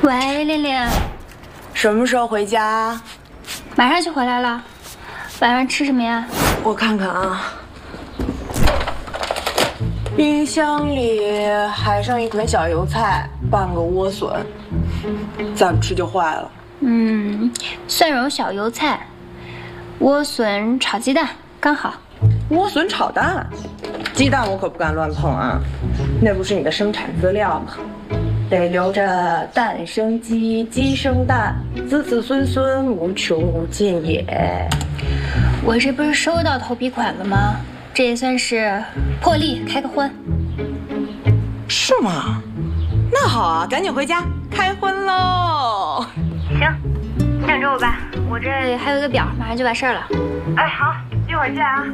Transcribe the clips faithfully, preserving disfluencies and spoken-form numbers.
喂，恋恋， 什么时候回家？ 马上就回来了。晚上吃什么呀？ 我看看啊，冰箱里还剩一捆小油菜，半个莴笋，再不吃就坏了。 嗯，蒜蓉小油菜，莴笋炒鸡蛋，刚好。 莴笋炒蛋，鸡蛋我可不敢乱碰啊，那不是你的生产资料吗？得留着蛋生鸡，鸡生蛋，子子孙孙无穷无尽也。 我这不是收到头笔款了吗？这也算是破例开个荤。 是吗？那好啊，赶紧回家开荤喽！ 行，你等着我吧，我这还有一个表，马上就完事儿了。 哎，好，一会儿见啊。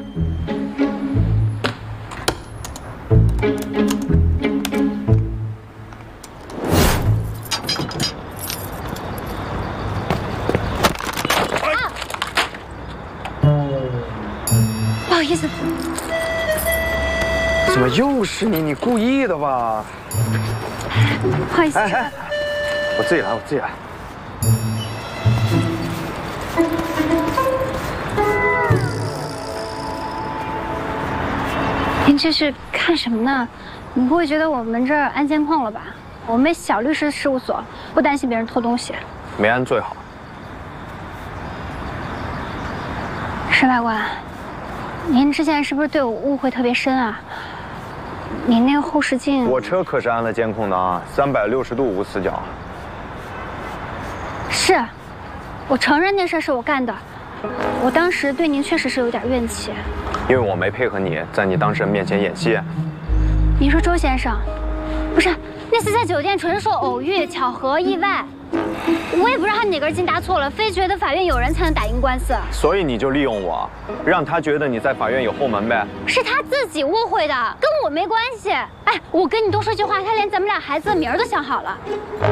不好意思， 怎么又是你？你故意的吧？ 不好意思。 哎哎，我自己来，我自己来。 您这是看什么呢？你不会觉得我们这儿安监控了吧？我们小律师事务所不担心别人偷东西。 没安最好。 沈法官，您之前是不是对我误会特别深啊？你那个后视镜， 我车可是安了监控的啊，三百六十度无死角。 是，我承认那事儿是我干的，我当时对您确实是有点怨气。 因为我没配合你在你当事人面前演戏。 你说周先生，不是那次在酒店纯属偶遇、巧合、意外，我也不知道他哪根筋搭错了，非觉得法院有人才能打赢官司。 所以你就利用我，让他觉得你在法院有后门呗。 是他自己误会的，跟我没关系。哎，我跟你多说句话，他连咱们俩孩子的名儿都想好了。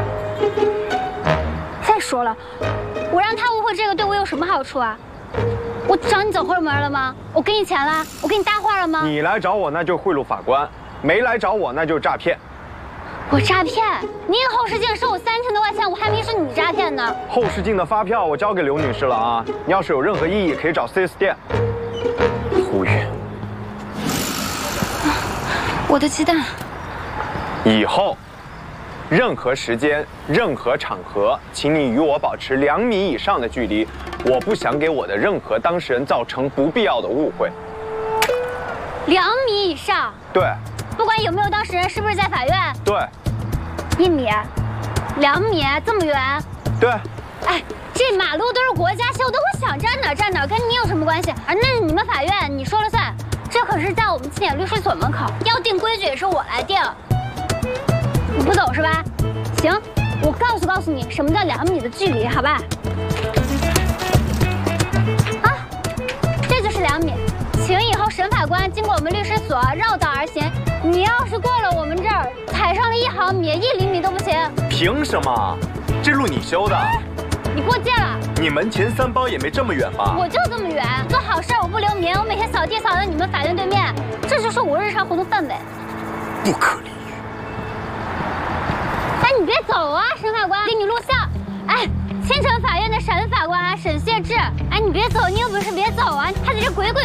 再说了，我让他误会这个对我有什么好处啊？我找你走后门了吗？我给你钱了？我给你搭话了吗？ 你来找我那就贿赂法官，没来找我那就诈骗。 我诈骗？你那个后视镜收我三千多块钱，我还没说你诈骗呢。 后视镜的发票我交给刘女士了啊，你要是有任何异议可以找 四 S 店。呼吁。 我的鸡蛋。 以后，任何时间、任何场合，请你与我保持两米以上的距离。我不想给我的任何当事人造成不必要的误会。 两米以上？ 对。 不管有没有当事人，是不是在法院？ 对。 一米，两米，这么远？ 对。 哎，这马路都是国家修的，我想站哪站哪，跟你有什么关系？啊，那是你们法院，你说了算。这可是在我们青年律师所门口，要定规矩也是我来定。你不走是吧？行，我告诉告诉你，什么叫两米的距离，好吧？啊，这就是两米，请以后沈法官经过我们律师所绕道而行。你要是过了我们这儿，踩上了一毫米、一厘米都不行。凭什么？这路你修的？哎， 你过界了。 你门前三包也没这么远吧？ 我就这么远，做好事我不留名，我每天扫地扫到你们法院对面，这就是我日常活动范围。 不可理喻。 哎，你别走啊，沈法官，给你录像。哎，青城法院的沈法官啊，沈谢志。哎，你别走，你有本事别走啊！他在这鬼鬼。